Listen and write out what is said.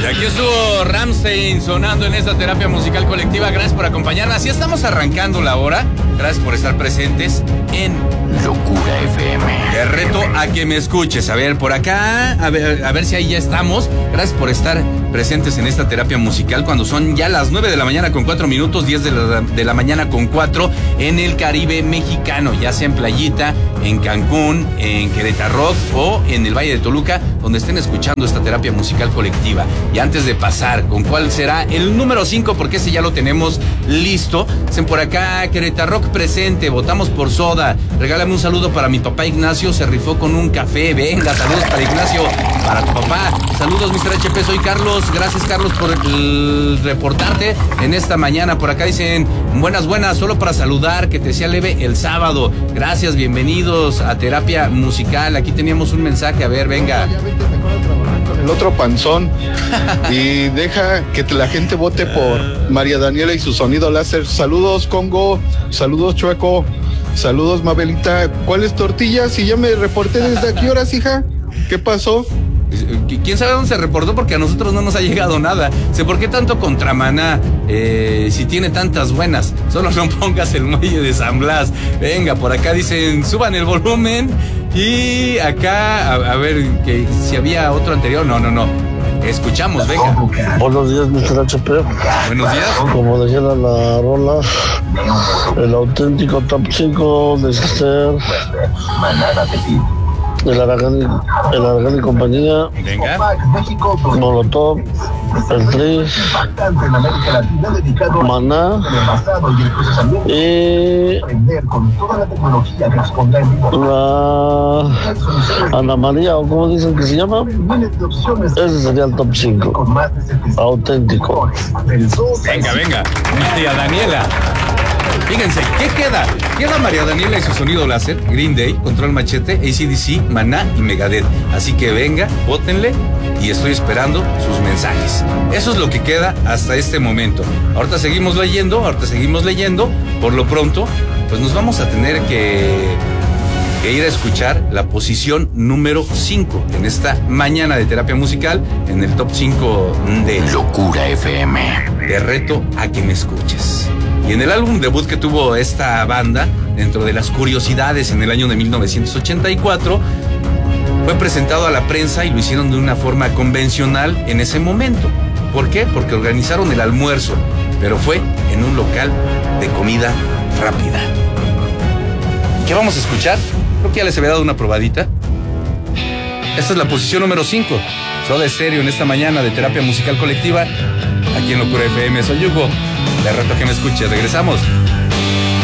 Y aquí estuvo Rammstein sonando en esta terapia musical colectiva. Gracias por acompañarnos. Así estamos arrancando la hora. Gracias por estar presentes en Locura FM. Te reto a que me escuches. A ver, por acá, a ver si ahí ya estamos. Gracias por estar presentes en esta terapia musical cuando son ya las 9 de la mañana con 4 minutos, 10 de la mañana con 4 en el Caribe mexicano, ya sea en Playita, en Cancún, en Querétaro o en el Valle de Toluca, donde estén escuchando esta terapia musical colectiva. Y antes de pasar con cuál será el número 5, porque ese ya lo tenemos listo, dicen por acá, Querétaro presente, votamos por Soda. Regálame un saludo para mi papá Ignacio, se rifó con un café. Venga, saludos para Ignacio, para tu papá. Saludos, Mr. HP, soy Carlos. Gracias, Carlos, por reportarte en esta mañana. Por acá dicen, buenas, solo para saludar, que te sea leve el sábado. Gracias, bienvenidos a terapia musical. Aquí teníamos un mensaje, a ver, venga. El otro panzón y deja que la gente vote por María Daniela y su sonido láser. Saludos, Congo, saludos, Chueco, saludos, Mabelita. ¿Cuáles tortillas? Si ya me reporté desde aquí, horas, hija, ¿qué pasó? ¿Quién sabe dónde se reportó? Porque a nosotros no nos ha llegado nada. Sé por qué tanto contra Maná, si tiene tantas buenas. Solo no pongas el muelle de San Blas. Venga, por acá dicen, suban el volumen. Y acá, a ver, que si había otro anterior. No. Escuchamos, venga. Buenos días, Mr. HP. Buenos días. Como dijera la rola, el auténtico top 5 de Sister, el Aragán y compañía, venga, Molotov, el Tri, Maná y la Ana María, o como dicen que se llama. Ese sería el top 5 auténtico. Venga, María Daniela. Fíjense, ¿qué queda? Queda María Daniela y su sonido láser, Green Day, Control Machete, AC/DC, Maná y Megadeth. Así que venga, vótenle y estoy esperando sus mensajes. Eso es lo que queda hasta este momento. Ahorita seguimos leyendo. Por lo pronto, pues nos vamos a tener que ir a escuchar la posición número 5 en esta mañana de terapia musical en el top 5 de Locura FM. Te reto a que me escuches. Y en el álbum debut que tuvo esta banda, dentro de las curiosidades en el año de 1984, fue presentado a la prensa y lo hicieron de una forma convencional en ese momento. ¿Por qué? Porque organizaron el almuerzo, pero fue en un local de comida rápida. ¿Qué vamos a escuchar? Creo que ya les había dado una probadita. Esta es la posición número 5. Soda Stereo en esta mañana de terapia musical colectiva. Aquí en Locura FM. Soy Hugo. De rato que me escuches. Regresamos.